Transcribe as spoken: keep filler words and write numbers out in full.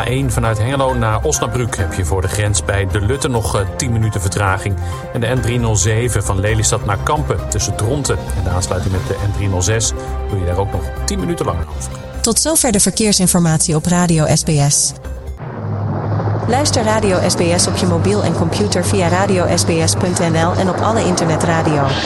A één vanuit Hengelo naar Osnabrück heb je voor de grens bij De Lutte nog tien minuten vertraging. En de N driehonderdzeven van Lelystad naar Kampen tussen Dronten en de aansluiting met de N driehonderdzes doe je daar ook nog tien minuten langer over. Tot zover de verkeersinformatie op Radio S B S. Luister Radio S B S op je mobiel en computer via radio s b s punt n l en op alle internetradio.